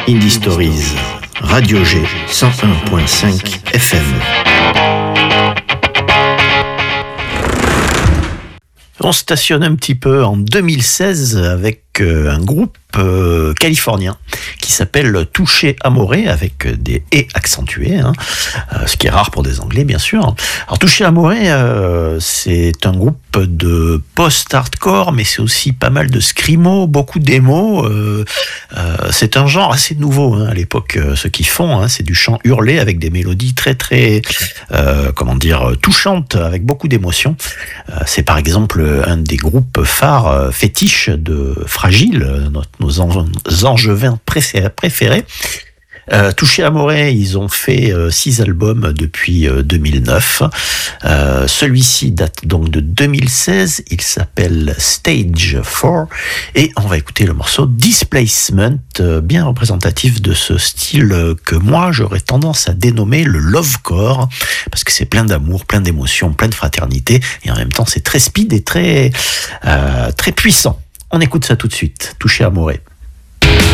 Indie Stories, Radio G 101.5 FM. On stationne un petit peu en 2016 avec un groupe californien qui s'appelle Touché Amoré, avec des « et » accentués, ce qui est rare pour des Anglais, bien sûr. Alors, Touché Amoré, c'est un groupe de post-hardcore, mais c'est aussi pas mal de screamo, beaucoup d'émo. C'est un genre assez nouveau à l'époque, ce qu'ils font. C'est du chant hurlé avec des mélodies très, très, touchantes, avec beaucoup d'émotions. C'est par exemple un des groupes phares fétiches de Fragile, nos angevins préférés. Touché Amoré, ils ont fait 6 albums depuis 2009. Celui-ci date donc de 2016. Il s'appelle Stage 4 et on va écouter le morceau Displacement, bien représentatif de ce style que moi j'aurais tendance à dénommer le lovecore, parce que c'est plein d'amour, plein d'émotions, plein de fraternité, et en même temps c'est très speed et très puissant. On écoute ça tout de suite. Touché Amoré.